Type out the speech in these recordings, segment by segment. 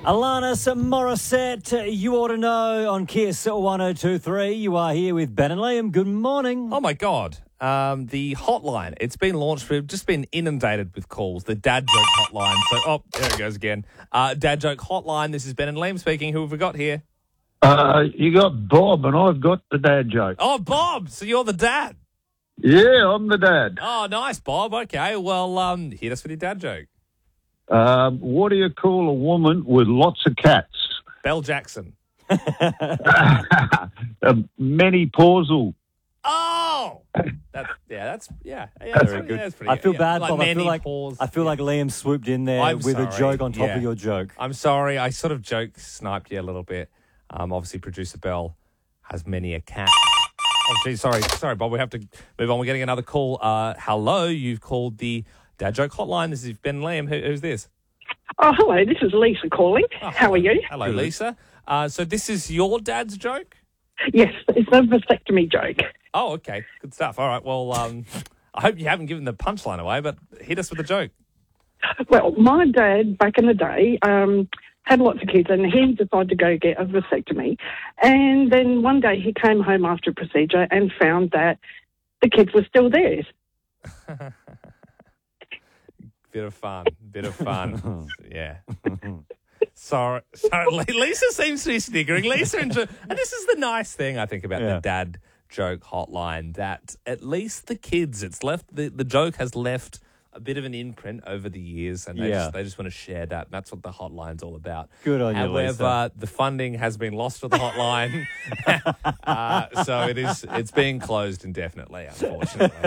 Alanis Morissette, You Ought to Know on Kiss 1023. You are here with Ben and Liam. Good morning. Oh, my God. The hotline, it's been launched. We've just been inundated with calls. The Dad Joke Hotline. So, there it goes again. Dad Joke Hotline. This is Ben and Liam speaking. Who have we got here? You got Bob, and I've got the dad joke. Oh, Bob. So you're the dad. Yeah, I'm the dad. Oh, nice, Bob. Okay. Well, hit us with your dad joke. What do you call a woman with lots of cats? Belle Jackson. Many pausal. Oh! That's Very good. That's pretty I feel good. bad, Like Bob. many I feel like Liam swooped in there I'm with a sorry. joke on top Yeah. of your joke. I'm sorry. I sort of sniped you a little bit. Obviously, producer Belle has many a cat. Oh, geez, sorry, Bob. We have to move on. We're getting another call. Hello, you've called the Dad Joke Hotline. This is Ben Liam. Who's this? Oh, hello. This is Lisa calling. How are you? Hello, Lisa. So this is your dad's joke? Yes, it's a vasectomy joke. Oh, okay. Good stuff. All right. Well, I hope you haven't given the punchline away, but hit us with the joke. Well, my dad, back in the day, had lots of kids, and he decided to go get a vasectomy. And then one day he came home after a procedure and found that the kids were still theirs. Bit of fun. Yeah. Sorry. Lisa seems to be sniggering. Lisa and this is the nice thing I think about the Dad Joke Hotline, that at least the kids, it's left the joke has left a bit of an imprint over the years, and they just want to share that. And that's what the hotline's all about. Good on you, However, Lisa. the funding has been lost for the hotline, so it's being closed indefinitely, unfortunately.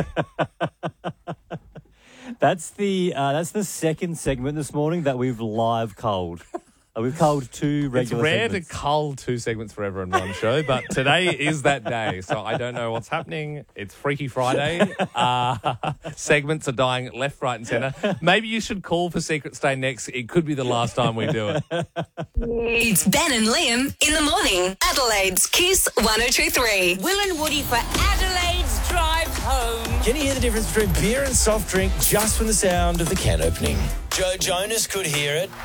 That's the second segment this morning that we've live culled. We've culled two regular It's rare segments. to cull two segments forever in one show, but today is that day, so I don't know what's happening. It's Freaky Friday. Segments are dying left, right and centre. Maybe you should call for Secret Stay next. It could be the last time we do it. It's Ben and Liam in the morning. Adelaide's Kiss 1023. Will and Woody for Adelaide's drive home. Can you hear the difference between beer and soft drink just from the sound of the can opening? Joe Jonas could hear it.